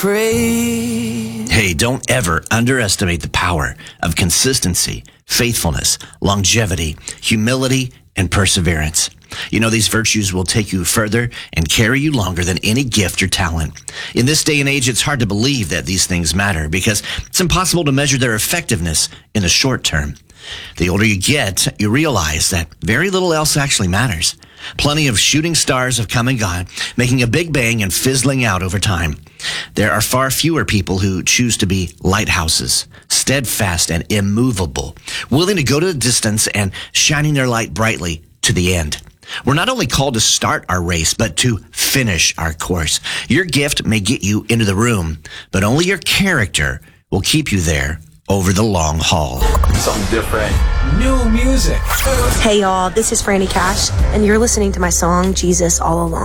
Pray. Hey, don't ever underestimate the power of consistency, faithfulness, longevity, humility, and perseverance. You know, these virtues will take you further and carry you longer than any gift or talent. In this day and age, it's hard to believe that these things matter because it's impossible to measure their effectiveness in the short term. The older you get, you realize that very little else actually matters. Plenty of shooting stars have come and gone, making a big bang and fizzling out over time. There are far fewer people who choose to be lighthouses, steadfast and immovable, willing to go to the distance and shining their light brightly to the end. We're not only called to start our race, but to finish our course. Your gift may get you into the room, but only your character will keep you there over the long haul. Something different. New music. Hey y'all, this is Franny Cash, and you're listening to my song, Jesus All Along.